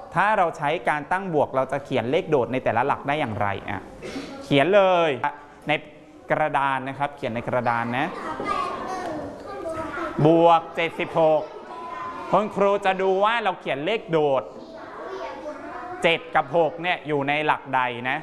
ถ้าเราใช้การตั้งบวกเราจะเขียนเลขโดดในแต่ละหลักได้อย่างไรเขียนเลยในกระดานนะครับเขียนในกระดานนะบวก76คุณครูจะดูว่าเราเขียนเลขโดด7กับ6เนี่ยอยู่ในหลักใดนะ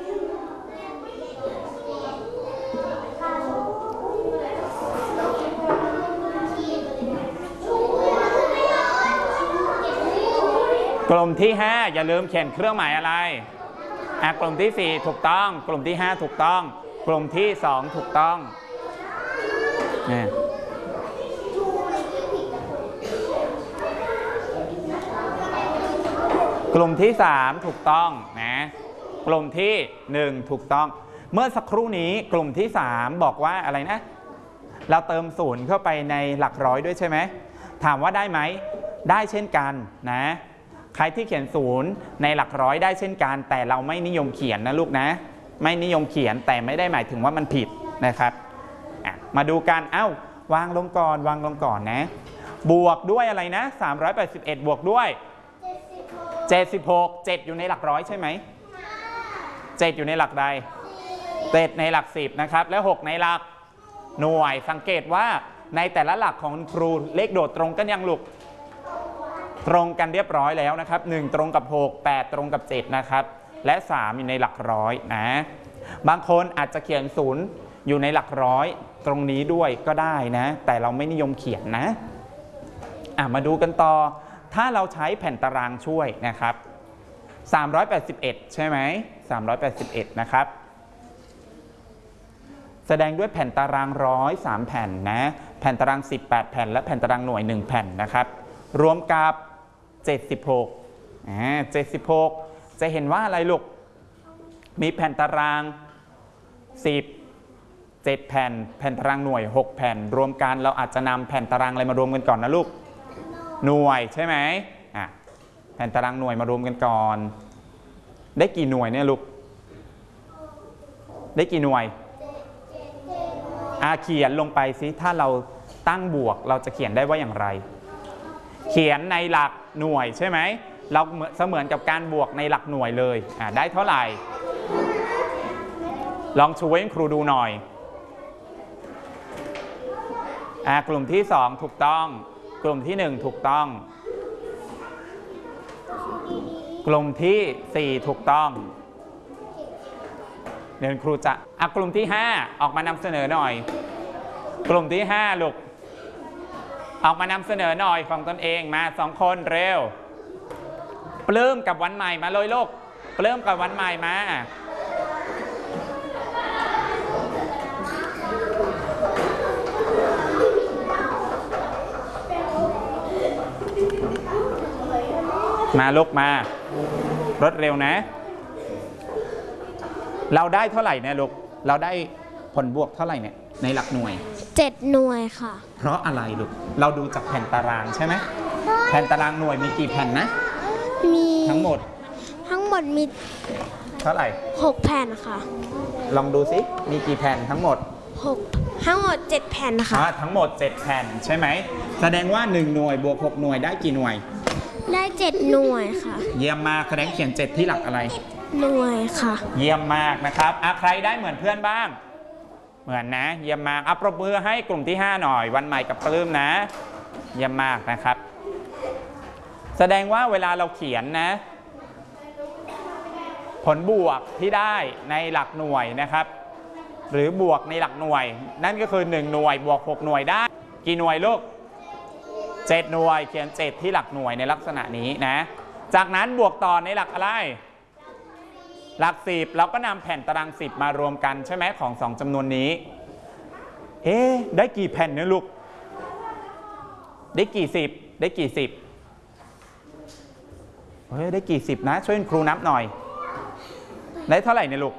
กลุ่มที่5อย่าลืมเขียนเครื่องหมายอะไรกลุ่มที่4ถูกต้องกลุ่มที่5ถูกต้องกลุ่มที่2ถูกต้องกลุ่มที่3ถูกต้องนะกลุ่มที่1ถูกต้องเมื่อสักครู่นี้กลุ่มที่3บอกว่าอะไรนะเราเติมศูนย์เข้าไปในหลักร้อยด้วยใช่ไหมถามว่าได้ไหมได้เช่นกันนะใครที่เขียนศูนย์ในหลักร้อยได้เช่นกันแต่เราไม่นิยมเขียนนะลูกนะไม่นิยมเขียนแต่ไม่ได้หมายถึงว่ามันผิดนะครับมาดูกันวางลงก่อนวางลงก่อนนะบวกด้วยอะไรนะ381บวกด้วย76 7อยู่ในหลักร้อยใช่ไหม7อยู่ในหลักใด7ในหลัก10นะครับแล้ว6ในหลักหน่วยสังเกตว่าในแต่ละหลักของครูเลขโดดตรงกันยังลูกตรงกันเรียบร้อยแล้วนะครับ1ตรงกับ6 8ตรงกับ7นะครับและ3อยู่ในหลักร้อยนะบางคนอาจจะเขียน0อยู่ในหลักร้อยตรงนี้ด้วยก็ได้นะแต่เราไม่นิยมเขียนนะมาดูกันต่อถ้าเราใช้แผ่นตารางช่วยนะครับ381ใช่ไหม381นะครับแสดงด้วยแผ่นตาราง103แผ่นนะแผ่นตาราง18แผ่นและแผ่นตารางหน่วย1แผ่นนะครับรวมกับ76 76จะเห็นว่าอะไรลูกมีแผ่นตาราง10 7แผ่นแผ่นตารางหน่วย6แผ่นรวมกันเราอาจจะนำแผ่นตารางอะไรมารวมกันก่อนนะลูกหน่วยใช่ไหมแผ่นตารางหน่วยมารวมกันก่อนได้กี่หน่วยเนี่ยลูกได้กี่หน่วยเขียนลงไปสิถ้าเราตั้งบวกเราจะเขียนได้ว่าอย่างไรเขียนในหลักหน่วยใช่ไหมเราเสมือนกับการบวกในหลักหน่วยเลยได้เท่าไหร่ลองช่วยครูดูหน่อยกลุ่มที่2ถูกต้องกลุ่มที่1ถูกต้องกลุ่มที่4ถูกต้องเดี๋ยวครูจะกลุ่มที่5ออกมานำเสนอหน่อยกลุ่มที่5ลูกออกมานำเสนอหน่อยของตนเองมา2คนเร็วปลื้มกับวันใหม่มาเลยลูกปลื้มกับวันใหม่มาลูกมารถเร็วนะเราได้เท่าไหร่เนี่ยลูกเราได้ผลบวกเท่าไหร่เนี่ยในหลักหน่วย 7หน่วยค่ะเพราะอะไรลูกเราดูจากแผ่นตารางใช่ไหมแผ่นตารางหน่วยมีกี่แผ่นนะมีทั้งหมดมีเท่าไหร่ 6แผ่นค่ะลองดูสิมีกี่แผ่นทั้งหมดทั้งหมด7แผ่นค่ะทั้งหมด7แผ่นใช่ไหมแสดงว่า1หน่วยบวก6หน่วยได้กี่หน่วยได้7หน่วยค่ะเยี่ยมมากแสดงเขียน7ที่หลักอะไรหน่วยค่ะเยี่ยมมากนะครับใครได้เหมือนเพื่อนบ้างเหมือนนะเยี่ยมมากปรบมือให้กลุ่มที่5หน่อยวันใหม่กับปลื้มนะเยี่ยมมากนะครับแสดงว่าเวลาเราเขียนนะผลบวกที่ได้ในหลักหน่วยนะครับหรือบวกในหลักหน่วยนั่นก็คือ1หน่วยบวก6หน่วยได้กี่หน่วยลูก7หน่วยเขียน7ที่หลักหน่วยในลักษณะนี้นะจากนั้นบวกต่อในหลักอะไรหลัก10เราก็นำแผ่นตาราง10มารวมกันใช่ไหมของ2จำนวนนี้ได้กี่แผ่นเนี่ยลูกได้กี่10ได้กี่10ได้กี่10นะช่วยครูนับหน่อยได้เท่าไหร่เนี่ยลูก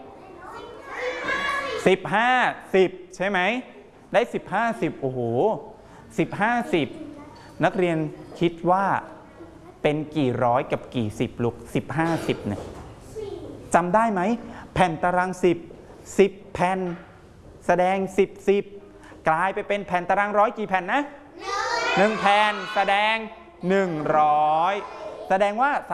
15 10ใช่ไหมได้15 10โอ้โห15 10นักเรียนคิดว่าเป็นกี่ร้อยกับกี่10ลูก15 10เนี่ยจำได้ไหมแผ่นตาราง10แผ่นแสดง10กลายไปเป็นแผ่นตารางร้อยกี่แผ่นนะ1แผ่นแสดง100แสดงว่า